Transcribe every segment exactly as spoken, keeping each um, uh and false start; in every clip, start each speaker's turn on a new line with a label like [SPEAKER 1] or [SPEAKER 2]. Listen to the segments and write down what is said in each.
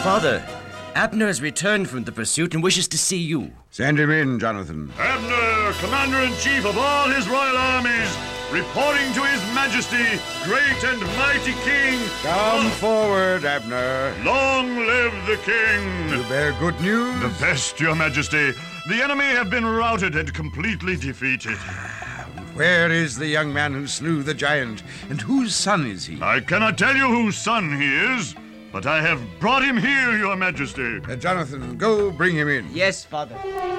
[SPEAKER 1] Father, Abner has returned from the pursuit and wishes to see you.
[SPEAKER 2] Send him in, Jonathan.
[SPEAKER 3] Abner, commander-in-chief of all his royal armies, reporting to his majesty, great and mighty king.
[SPEAKER 2] Come oh. forward, Abner.
[SPEAKER 3] Long live the king.
[SPEAKER 2] You bear good news?
[SPEAKER 3] The best, your majesty. The enemy have been routed and completely defeated.
[SPEAKER 2] Where is the young man who slew the giant, and whose son is he?
[SPEAKER 3] I cannot tell you whose son he is, but I have brought him here, your majesty.
[SPEAKER 2] Uh, Jonathan, go bring him in.
[SPEAKER 1] Yes, Father.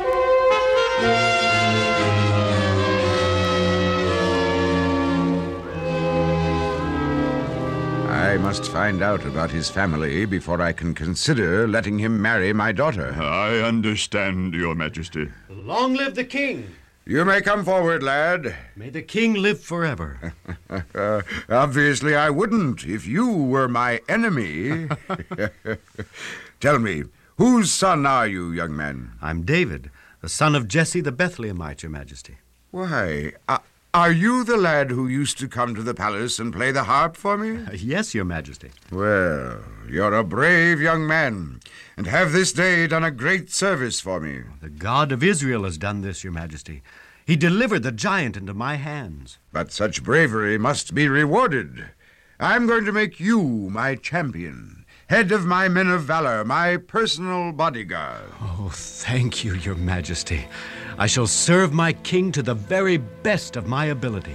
[SPEAKER 2] I must find out about his family before I can consider letting him marry my daughter.
[SPEAKER 3] I understand, your majesty.
[SPEAKER 4] Long live the king.
[SPEAKER 2] You may come forward, lad.
[SPEAKER 4] May the king live forever.
[SPEAKER 2] uh, obviously, I wouldn't if you were my enemy. Tell me, whose son are you, young man?
[SPEAKER 4] I'm David, the son of Jesse the Bethlehemite, your majesty.
[SPEAKER 2] Why, uh, are you the lad who used to come to the palace and play the harp for me?
[SPEAKER 4] Uh, yes, your majesty.
[SPEAKER 2] Well, you're a brave young man, and have this day done a great service for me.
[SPEAKER 4] The God of Israel has done this, your majesty. He delivered the giant into my hands.
[SPEAKER 2] But such bravery must be rewarded. I'm going to make you my champion, head of my men of valor, my personal bodyguard.
[SPEAKER 4] Oh, thank you, your majesty. I shall serve my king to the very best of my ability.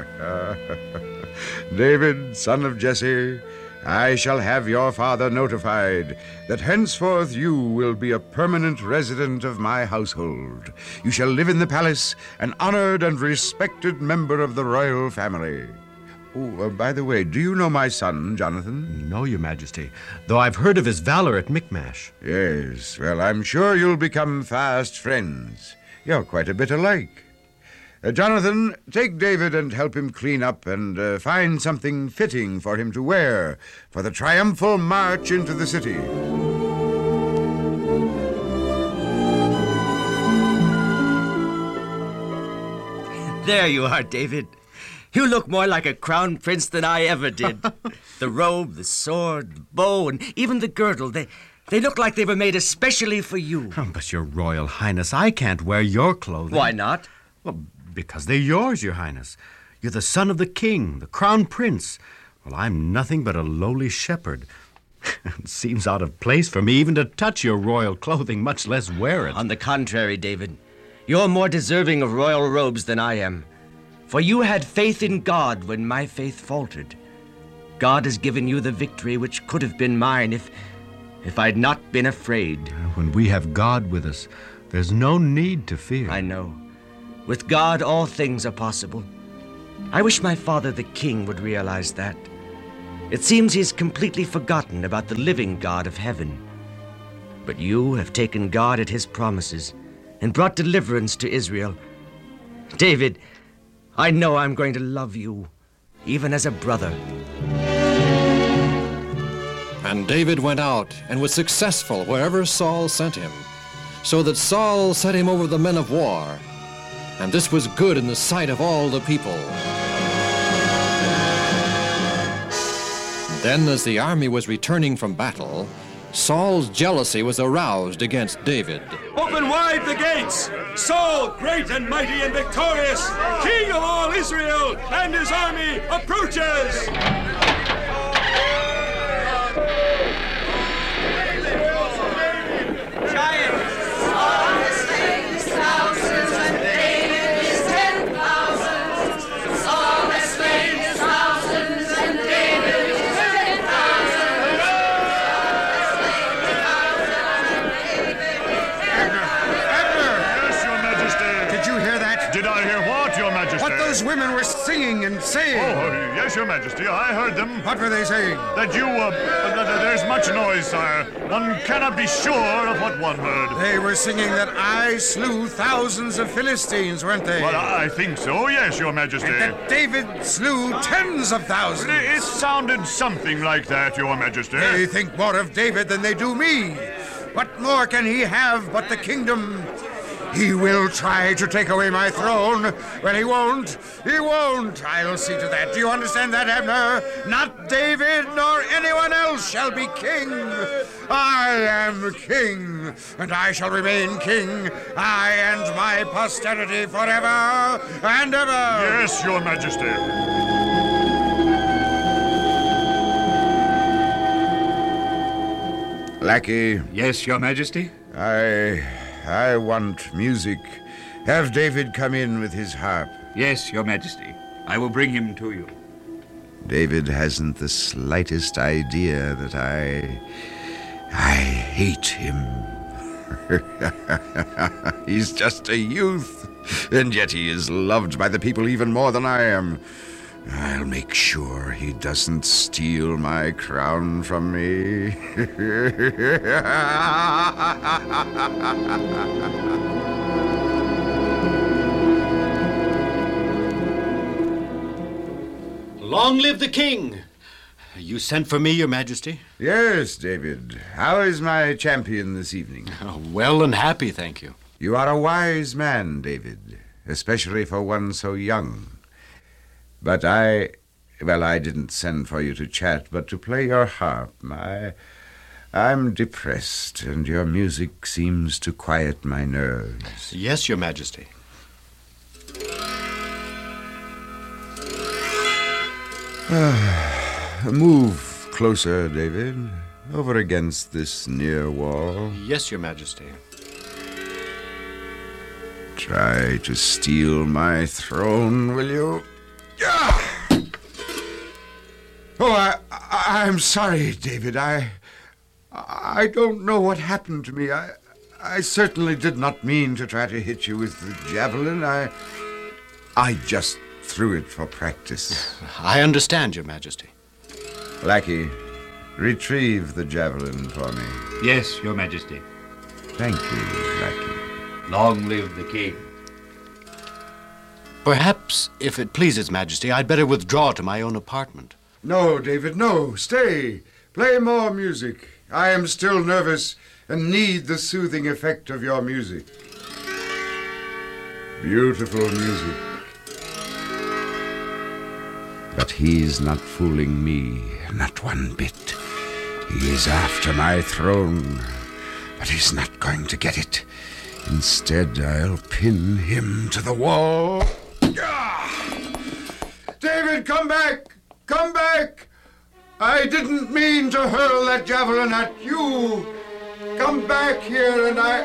[SPEAKER 2] David, son of Jesse, I shall have your father notified that henceforth you will be a permanent resident of my household. You shall live in the palace, an honored and respected member of the royal family. Oh, uh, by the way, do you know my son, Jonathan?
[SPEAKER 4] No, your majesty, though I've heard of his valor at Michmash.
[SPEAKER 2] Yes, well, I'm sure you'll become fast friends. You're quite a bit alike. Uh, Jonathan, take David and help him clean up and uh, find something fitting for him to wear for the triumphal march into the city.
[SPEAKER 1] There you are, David. You look more like a crown prince than I ever did. The robe, the sword, the bow, and even the girdle, they... They look like they were made especially for you.
[SPEAKER 4] Oh, but, your royal highness, I can't wear your clothing.
[SPEAKER 1] Why not?
[SPEAKER 4] Well, because they're yours, your highness. You're the son of the king, the crown prince. Well, I'm nothing but a lowly shepherd. It seems out of place for me even to touch your royal clothing, much less wear it.
[SPEAKER 1] On the contrary, David, you're more deserving of royal robes than I am. For you had faith in God when my faith faltered. God has given you the victory which could have been mine if... If I'd not been afraid.
[SPEAKER 4] When we have God with us, there's no need to fear.
[SPEAKER 1] I know. With God, all things are possible. I wish my father, the king, would realize that. It seems he's completely forgotten about the living God of heaven. But you have taken God at his promises and brought deliverance to Israel. David, I know I'm going to love you, even as a brother.
[SPEAKER 5] And David went out and was successful wherever Saul sent him, so that Saul set him over the men of war, and this was good in the sight of all the people. Then, as the army was returning from battle, Saul's jealousy was aroused against David.
[SPEAKER 6] Open wide the gates! Saul, great and mighty and victorious, king of all Israel, and his army approaches!
[SPEAKER 2] Those women were singing and saying.
[SPEAKER 3] Oh, yes, your majesty, I heard them.
[SPEAKER 2] What were they saying?
[SPEAKER 3] That you, uh, uh, there's much noise, sire. One cannot be sure of what one heard.
[SPEAKER 2] They were singing that I slew thousands of Philistines, weren't they?
[SPEAKER 3] Well, I think so, yes, your majesty.
[SPEAKER 2] And that David slew tens of thousands.
[SPEAKER 3] It sounded something like that, your majesty.
[SPEAKER 2] They think more of David than they do me. What more can he have but the kingdom? He will try to take away my throne. Well, he won't. He won't. I'll see to that. Do you understand that, Abner? Not David nor anyone else shall be king. I am king, and I shall remain king. I and my posterity forever and ever.
[SPEAKER 3] Yes, Your Majesty.
[SPEAKER 2] Lackey.
[SPEAKER 7] Yes, Your Majesty?
[SPEAKER 2] I... I want music. Have David come in with his harp.
[SPEAKER 7] Yes, Your Majesty. I will bring him to you.
[SPEAKER 2] David hasn't the slightest idea that I... I hate him. He's just a youth, and yet he is loved by the people even more than I am. I'll make sure he doesn't steal my crown from me.
[SPEAKER 4] Long live the king! You sent for me, Your Majesty?
[SPEAKER 2] Yes, David. How is my champion this evening?
[SPEAKER 4] Oh, well and happy, thank you.
[SPEAKER 2] You are a wise man, David, especially for one so young. But I... Well, I didn't send for you to chat, but to play your harp. I... I'm depressed, and your music seems to quiet my nerves.
[SPEAKER 4] Yes, Your Majesty.
[SPEAKER 2] Move closer, David. Over against this near wall.
[SPEAKER 4] Yes, Your Majesty.
[SPEAKER 2] Try to steal my throne, will you? Ah! Oh, I, I, I'm sorry, David. I, I don't know what happened to me. I, I certainly did not mean to try to hit you with the javelin. I, I just threw it for practice.
[SPEAKER 4] I understand, Your Majesty.
[SPEAKER 2] Lackey, retrieve the javelin for me.
[SPEAKER 7] Yes, Your Majesty.
[SPEAKER 2] Thank you, Lackey.
[SPEAKER 7] Long live the king.
[SPEAKER 4] Perhaps, if it pleases Majesty, I'd better withdraw to my own apartment.
[SPEAKER 2] No, David, no. Stay. Play more music. I am still nervous and need the soothing effect of your music. Beautiful music. But he's not fooling me, not one bit. He's after my throne, but he's not going to get it. Instead, I'll pin him to the wall. Ah! David, come back! Come back! I didn't mean to hurl that javelin at you. Come back here and I...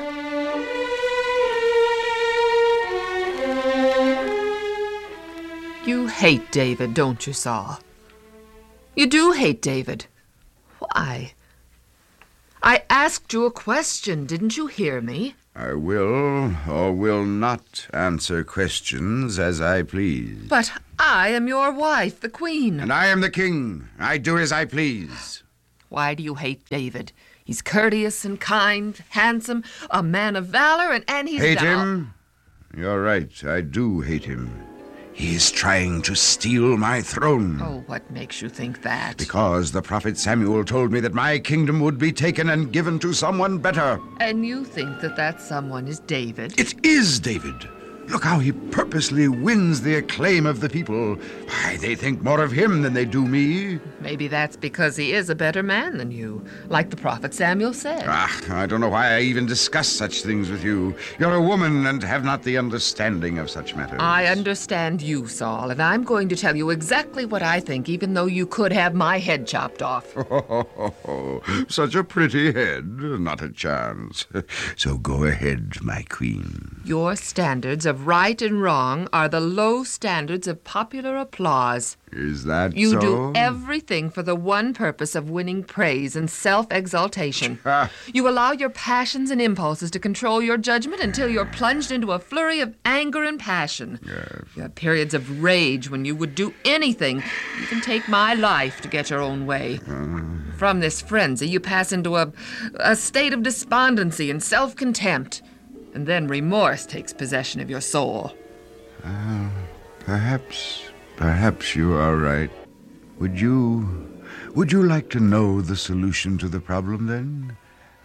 [SPEAKER 8] You hate David, don't you, Saul? You do hate David. Why? I asked you a question. Didn't you hear me?
[SPEAKER 2] I will or will not answer questions as I please.
[SPEAKER 8] But I am your wife, the queen.
[SPEAKER 2] And I am the king. I do as I please.
[SPEAKER 8] Why do you hate David? He's courteous and kind, handsome, a man of valor, and, and he's...
[SPEAKER 2] Hate
[SPEAKER 8] thou-
[SPEAKER 2] him? You're right. I do hate him. He's trying to steal my throne.
[SPEAKER 8] Oh, what makes you think that?
[SPEAKER 2] Because the prophet Samuel told me that my kingdom would be taken and given to someone better.
[SPEAKER 8] And you think that that someone is David?
[SPEAKER 2] It is David. Look how he purposely wins the acclaim of the people. Why, they think more of him than they do me.
[SPEAKER 8] Maybe that's because he is a better man than you, like the prophet Samuel said.
[SPEAKER 2] Ah, I don't know why I even discuss such things with you. You're a woman and have not the understanding of such matters.
[SPEAKER 8] I understand you, Saul, and I'm going to tell you exactly what I think, even though you could have my head chopped off.
[SPEAKER 2] Oh, such a pretty head. Not a chance. So go ahead, my queen.
[SPEAKER 8] Your standards of right and wrong are the low standards of popular applause.
[SPEAKER 2] Is that
[SPEAKER 8] You
[SPEAKER 2] so?
[SPEAKER 8] do everything for the one purpose of winning praise and self-exaltation.
[SPEAKER 2] Ah.
[SPEAKER 8] You allow your passions and impulses to control your judgment until you're plunged into a flurry of anger and passion.
[SPEAKER 2] Yes.
[SPEAKER 8] You have periods of rage when you would do anything, even take my life to get your own way. From this frenzy, you pass into a, a state of despondency and self-contempt. And then remorse takes possession of your soul.
[SPEAKER 2] Uh, perhaps, perhaps you are right. Would you, would you like to know the solution to the problem then?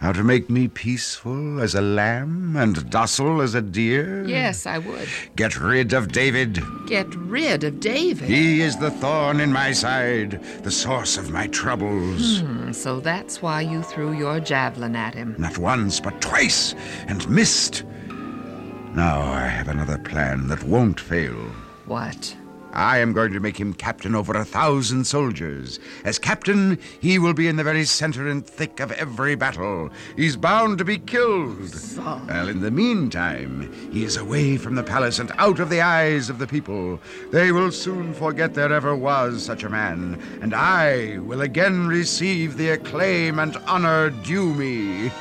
[SPEAKER 2] How to make me peaceful as a lamb and docile as a deer?
[SPEAKER 8] Yes, I would.
[SPEAKER 2] Get rid of David.
[SPEAKER 8] Get rid of David?
[SPEAKER 2] He is the thorn in my side, the source of my troubles.
[SPEAKER 8] Hmm, so that's why you threw your javelin at him.
[SPEAKER 2] Not once, but twice, and missed. Now I have another plan that won't fail.
[SPEAKER 8] What?
[SPEAKER 2] I am going to make him captain over a thousand soldiers. As captain, he will be in the very center and thick of every battle. He's bound to be killed.
[SPEAKER 8] Saul.
[SPEAKER 2] Well, in the meantime, he is away from the palace and out of the eyes of the people. They will soon forget there ever was such a man, and I will again receive the acclaim and honor due me.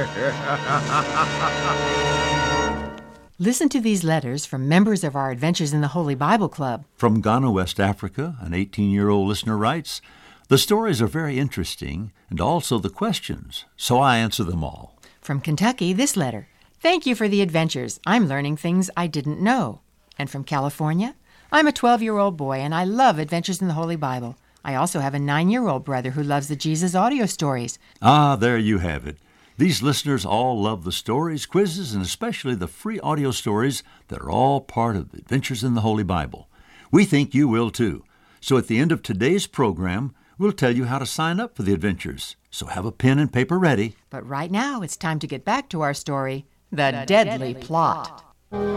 [SPEAKER 9] Listen to these letters from members of our Adventures in the Holy Bible Club.
[SPEAKER 10] From Ghana, West Africa, an eighteen-year-old listener writes, "The stories are very interesting, and also the questions, so I answer them all."
[SPEAKER 9] From Kentucky, this letter. "Thank you for the adventures. I'm learning things I didn't know." And from California, "I'm a twelve-year-old boy, and I love Adventures in the Holy Bible. I also have a nine-year-old brother who loves the Jesus audio stories."
[SPEAKER 10] Ah, there you have it. These listeners all love the stories, quizzes, and especially the free audio stories that are all part of Adventures in the Holy Bible. We think you will too. So at the end of today's program, we'll tell you how to sign up for the adventures. So have a pen and paper ready.
[SPEAKER 9] But right now, it's time to get back to our story, The, the Deadly, Deadly Plot.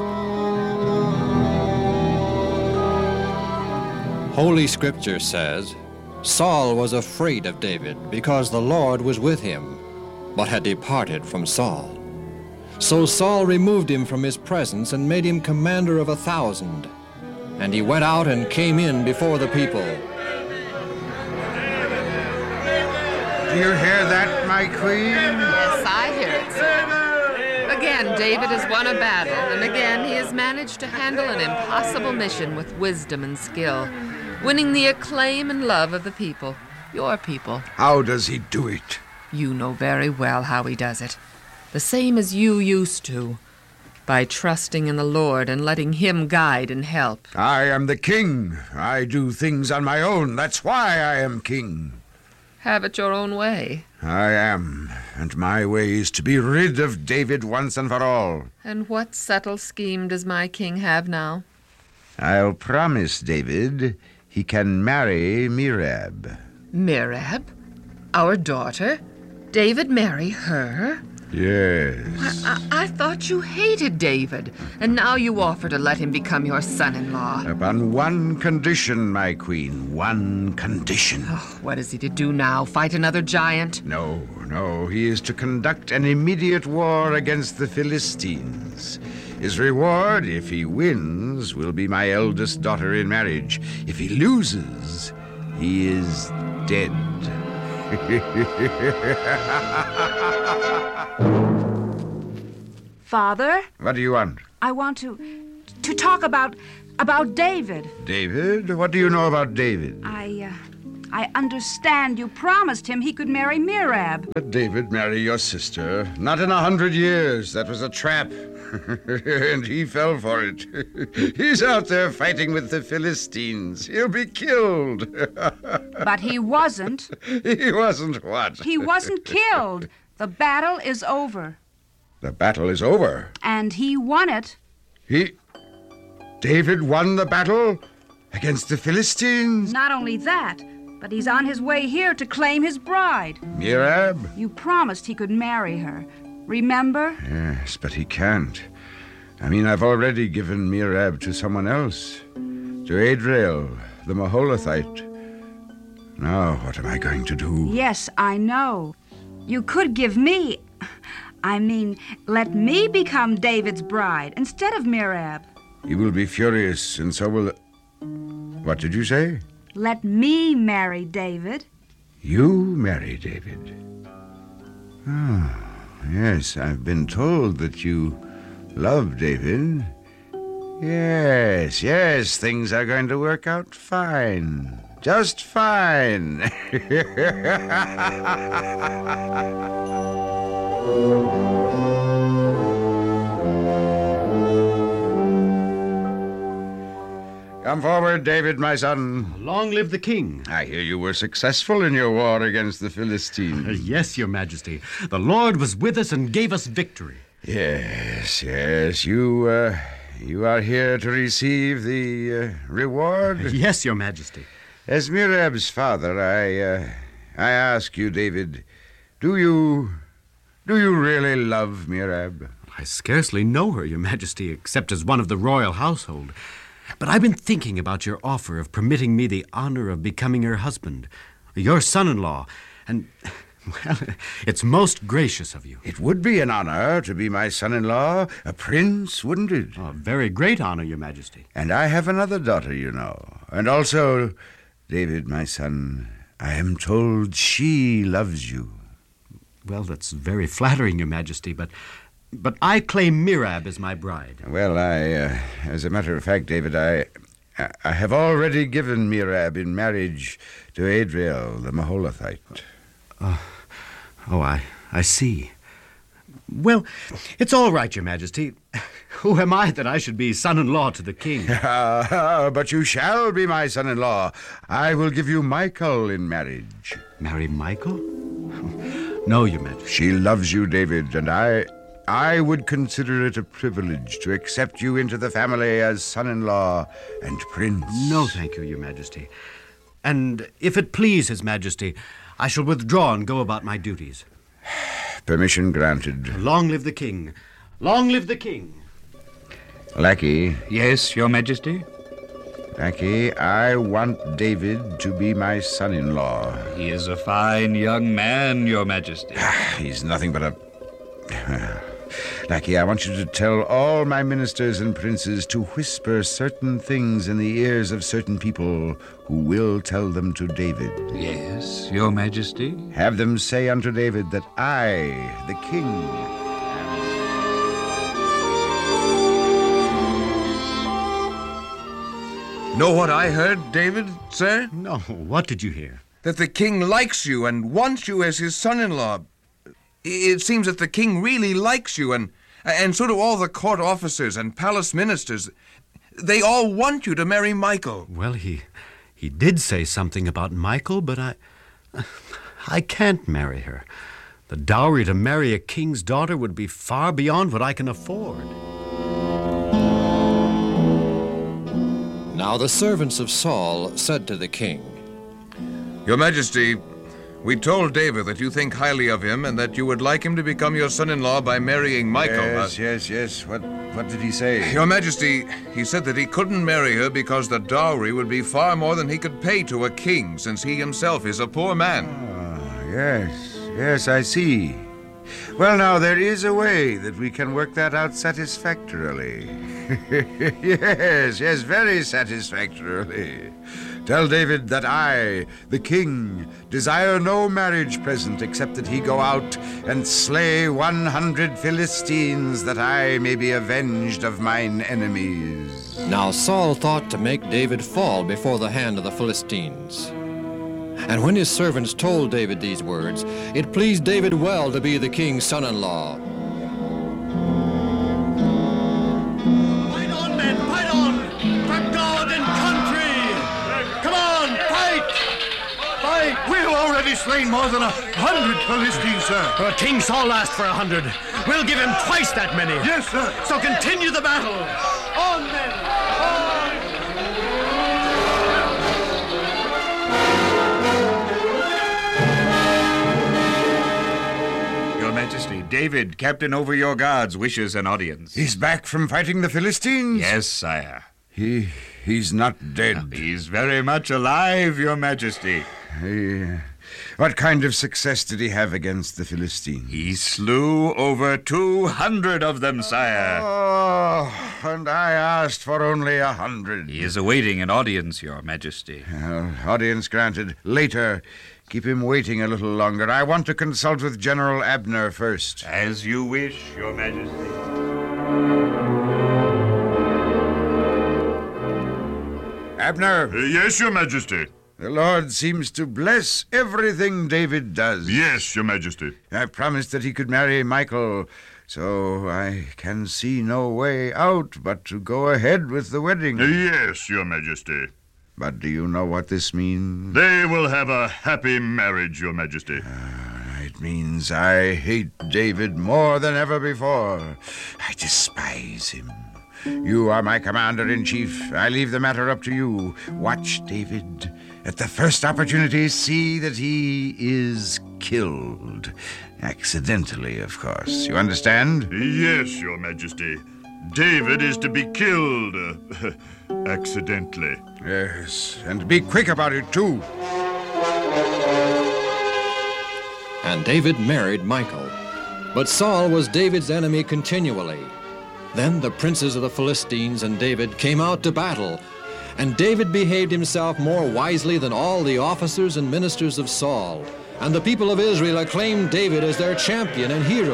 [SPEAKER 5] Holy Scripture says, Saul was afraid of David because the Lord was with him, but had departed from Saul. So Saul removed him from his presence and made him commander of a thousand. And he went out and came in before the people.
[SPEAKER 2] Do you hear that, my queen?
[SPEAKER 8] Yes, I hear it, Saul. Again, David has won a battle, and again he has managed to handle an impossible mission with wisdom and skill, winning the acclaim and love of the people, your people.
[SPEAKER 2] How does he do it?
[SPEAKER 8] You know very well how he does it. The same as you used to. By trusting in the Lord and letting Him guide and help.
[SPEAKER 2] I am the king. I do things on my own. That's why I am king.
[SPEAKER 8] Have it your own way.
[SPEAKER 2] I am. And my way is to be rid of David once and for all.
[SPEAKER 8] And what subtle scheme does my king have now?
[SPEAKER 2] I'll promise David he can marry Merab.
[SPEAKER 8] Merab? Our daughter? David marry her?
[SPEAKER 2] Yes.
[SPEAKER 8] I, I, I thought you hated David, and now you offer to let him become your son-in-law.
[SPEAKER 2] Upon one condition, my queen, one condition.
[SPEAKER 8] Oh, what is he to do now? Fight another giant?
[SPEAKER 2] No, no, he is to conduct an immediate war against the Philistines. His reward, if he wins, will be my eldest daughter in marriage. If he loses, he is dead.
[SPEAKER 11] Father?
[SPEAKER 2] What do you want?
[SPEAKER 11] I want to to talk about about David.
[SPEAKER 2] David? What do you know about David?
[SPEAKER 11] I uh, I understand you promised him he could marry Merab.
[SPEAKER 2] Let David marry your sister. Not in a hundred years. That was a trap. And he fell for it. He's out there fighting with the Philistines. He'll be killed.
[SPEAKER 11] But he wasn't.
[SPEAKER 2] He wasn't what?
[SPEAKER 11] He wasn't killed. The battle is over.
[SPEAKER 2] The battle is over.
[SPEAKER 11] And he won it.
[SPEAKER 2] He... David won the battle against the Philistines?
[SPEAKER 11] Not only that, but he's on his way here to claim his bride.
[SPEAKER 2] Merab?
[SPEAKER 11] You promised he could marry her. Remember?
[SPEAKER 2] Yes, but he can't. I mean, I've already given Merab to someone else. To Adriel, the Maholathite. Now, what am I going to do?
[SPEAKER 11] Yes, I know. You could give me... I mean, let me become David's bride instead of Merab.
[SPEAKER 2] He will be furious, and so will... What did you say?
[SPEAKER 11] Let me marry David.
[SPEAKER 2] You marry David? Ah... Yes, I've been told that you love David. Yes, yes, things are going to work out fine. Just fine. Come forward, David, my son.
[SPEAKER 4] Long live the king.
[SPEAKER 2] I hear you were successful in your war against the Philistines.
[SPEAKER 4] Yes, your majesty. The Lord was with us and gave us victory.
[SPEAKER 2] Yes, yes. You, uh, you are here to receive the uh, reward?
[SPEAKER 4] Yes, your majesty.
[SPEAKER 2] As Merab's father, I, uh, I ask you, David, do you, do you really love Merab?
[SPEAKER 4] I scarcely know her, your majesty, except as one of the royal household. But I've been thinking about your offer of permitting me the honor of becoming her husband, your son-in-law, and, well, it's most gracious of you.
[SPEAKER 2] It would be an honor to be my son-in-law, a prince, wouldn't it?
[SPEAKER 4] A very great honor, your majesty.
[SPEAKER 2] And I have another daughter, you know. And also, David, my son, I am told she loves you.
[SPEAKER 4] Well, that's very flattering, your majesty, but... But I claim Merab as my bride.
[SPEAKER 2] Well, I, uh, as a matter of fact, David, I, I have already given Merab in marriage to Adriel, the Maholathite.
[SPEAKER 4] Uh, oh, I, I see. Well, it's all right, your majesty. Who am I that I should be son-in-law to the king?
[SPEAKER 2] But you shall be my son-in-law. I will give you Michal in marriage.
[SPEAKER 4] Marry Michal? No, your majesty.
[SPEAKER 2] She loves you, David, and I... I would consider it a privilege to accept you into the family as son-in-law and prince.
[SPEAKER 4] No, thank you, your majesty. And if it please his majesty, I shall withdraw and go about my duties.
[SPEAKER 2] Permission granted.
[SPEAKER 4] Long live the king. Long live the king.
[SPEAKER 2] Lackey.
[SPEAKER 7] Yes, your majesty?
[SPEAKER 2] Lackey, I want David to be my son-in-law.
[SPEAKER 7] He is a fine young man, your majesty.
[SPEAKER 2] He's nothing but a... Lackey, I want you to tell all my ministers and princes to whisper certain things in the ears of certain people who will tell them to David.
[SPEAKER 7] Yes, your majesty.
[SPEAKER 2] Have them say unto David that I, the king...
[SPEAKER 12] Know what I heard, David, sir?
[SPEAKER 4] No, what did you hear?
[SPEAKER 12] That the king likes you and wants you as his son-in-law. It seems that the king really likes you, and and so do all the court officers and palace ministers. They all want you to marry Michal.
[SPEAKER 4] Well, he he did say something about Michal, but I I can't marry her. The dowry to marry a king's daughter would be far beyond what I can afford.
[SPEAKER 5] Now the servants of Saul said to the king,
[SPEAKER 12] Your Majesty, we told David that you think highly of him and that you would like him to become your son-in-law by marrying Michal.
[SPEAKER 2] Yes, uh, yes, yes. What, what did he say?
[SPEAKER 12] Your Majesty, he said that he couldn't marry her because the dowry would be far more than he could pay to a king, since he himself is a poor man.
[SPEAKER 2] Ah, yes, yes, I see. Well, now, there is a way that we can work that out satisfactorily. Yes, yes, very satisfactorily. Tell David that I, the king, desire no marriage present except that he go out and slay one hundred Philistines, that I may be avenged of mine enemies.
[SPEAKER 5] Now Saul thought to make David fall before the hand of the Philistines. And when his servants told David these words, it pleased David well to be the king's son-in-law.
[SPEAKER 6] Fight on, men, fight on! For God and country! Come on, fight! Fight!
[SPEAKER 13] We've already slain more than a hundred Philistines, sir.
[SPEAKER 6] Uh, King Saul asked for a hundred. We'll give him twice that many.
[SPEAKER 13] Yes, sir.
[SPEAKER 6] So continue the battle. On, men! On!
[SPEAKER 7] Your Majesty, David, captain over your guards, wishes an audience.
[SPEAKER 2] He's back from fighting the Philistines?
[SPEAKER 7] Yes, sire.
[SPEAKER 2] He... he's not dead.
[SPEAKER 7] He's very much alive, Your Majesty.
[SPEAKER 2] He... What kind of success did he have against the Philistines?
[SPEAKER 7] He slew over two hundred of them, sire.
[SPEAKER 2] Oh, and I asked for only a hundred.
[SPEAKER 7] He is awaiting an audience, Your Majesty.
[SPEAKER 2] Well, audience granted. Later. Keep him waiting a little longer. I want to consult with General Abner first.
[SPEAKER 7] As you wish, Your Majesty.
[SPEAKER 2] Abner.
[SPEAKER 3] Uh, yes, Your Majesty.
[SPEAKER 2] The Lord seems to bless everything David does.
[SPEAKER 3] Yes, Your Majesty.
[SPEAKER 2] I promised that he could marry Michal. so I can see no way out but to go ahead with the wedding.
[SPEAKER 3] Yes, Your Majesty.
[SPEAKER 2] But do you know what this means?
[SPEAKER 3] They will have a happy marriage, Your Majesty.
[SPEAKER 2] Uh, it means I hate David more than ever before. I despise him. You are my commander-in-chief. I leave the matter up to you. Watch David. At the first opportunity, see that he is killed. Accidentally, of course. You understand?
[SPEAKER 3] Yes, Your Majesty. David is to be killed. Uh, accidentally.
[SPEAKER 2] Yes, and be quick about it, too.
[SPEAKER 5] And David married Michal. But Saul was David's enemy continually. Then the princes of the Philistines and David came out to battle, and David behaved himself more wisely than all the officers and ministers of Saul, and the people of Israel acclaimed David as their champion and hero.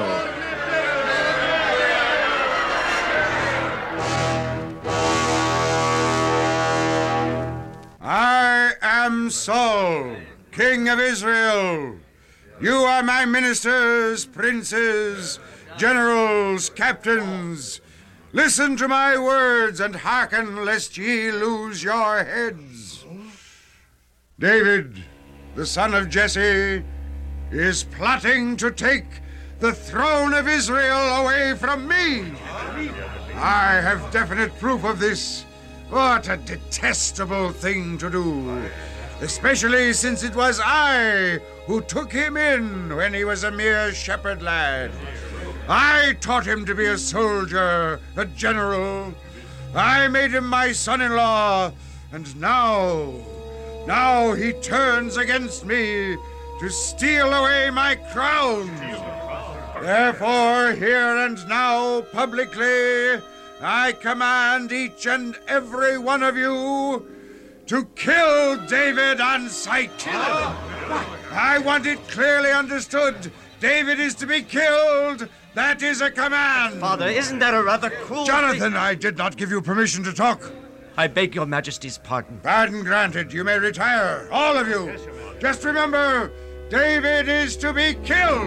[SPEAKER 2] I am Saul, king of Israel. You are my ministers, princes, generals, captains. Listen to my words and hearken lest ye lose your heads. David, the son of Jesse, is plotting to take the throne of Israel away from me. I have definite proof of this. What a detestable thing to do, especially since it was I who took him in when he was a mere shepherd lad. I taught him to be a soldier, a general. I made him my son-in-law, and now, now he turns against me to steal away my crown. Therefore, here and now, publicly, I command each and every one of you to kill David on sight. I want it clearly understood. David is to be killed. That is a command.
[SPEAKER 1] Father, isn't that a rather cruel...
[SPEAKER 2] Jonathan,
[SPEAKER 1] thing?
[SPEAKER 2] I did not give you permission to talk.
[SPEAKER 1] I beg your majesty's pardon.
[SPEAKER 2] Pardon granted. You may retire, all of you. Just remember, David is to be killed.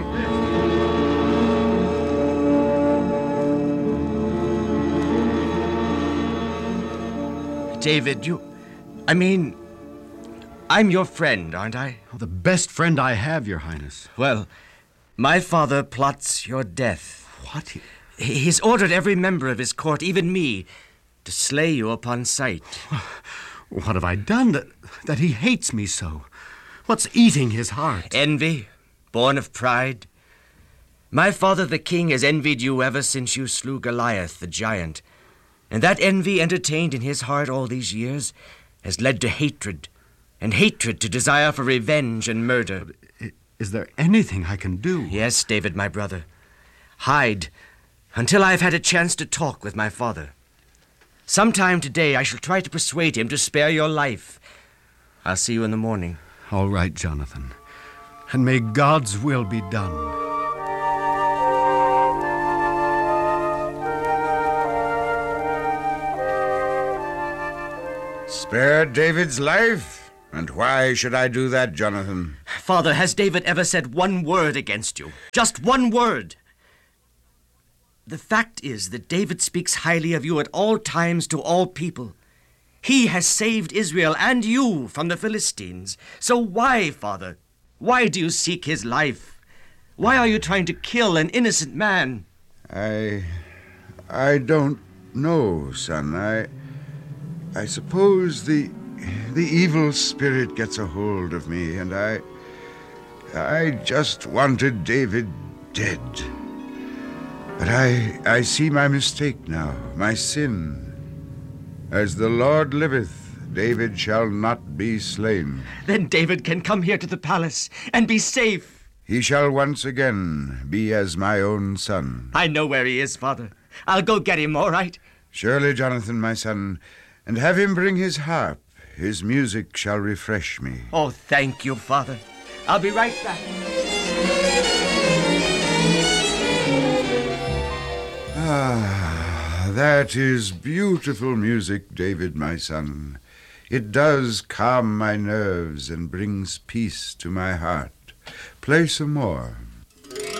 [SPEAKER 1] David, you... I mean... I'm your friend, aren't I?
[SPEAKER 4] Oh, the best friend I have, Your Highness.
[SPEAKER 1] Well, my father plots your death.
[SPEAKER 4] What? He...
[SPEAKER 1] He's ordered every member of his court, even me, to slay you upon sight.
[SPEAKER 4] What have I done that, that he hates me so? What's eating his heart?
[SPEAKER 1] Envy, born of pride. My father the king has envied you ever since you slew Goliath the giant. And that envy entertained in his heart all these years has led to hatred, and hatred to desire for revenge and murder.
[SPEAKER 4] Is there anything I can do?
[SPEAKER 1] Yes, David, my brother. Hide until I've had a chance to talk with my father. Sometime today I shall try to persuade him to spare your life. I'll see you in the morning.
[SPEAKER 4] All right, Jonathan. And may God's will be done.
[SPEAKER 2] Spare David's life? And why should I do that, Jonathan?
[SPEAKER 1] Father, has David ever said one word against you? Just one word. The fact is that David speaks highly of you at all times to all people. He has saved Israel and you from the Philistines. So why, Father? Why do you seek his life? Why are you trying to kill an innocent man?
[SPEAKER 2] I... I don't know, son. I... I suppose the... the evil spirit gets a hold of me, and I... I just wanted David dead. But I... I see my mistake now, my sin. As the Lord liveth, David shall not be slain.
[SPEAKER 1] Then David can come here to the palace and be safe.
[SPEAKER 2] He shall once again be as my own son.
[SPEAKER 1] I know where he is, Father. I'll go get him, all right?
[SPEAKER 2] Surely, Jonathan, my son, and have him bring his harp. His music shall refresh me.
[SPEAKER 1] Oh, thank you, Father. I'll be right back.
[SPEAKER 2] Ah, that is beautiful music, David, my son. It does calm my nerves and brings peace to my heart. Play some more.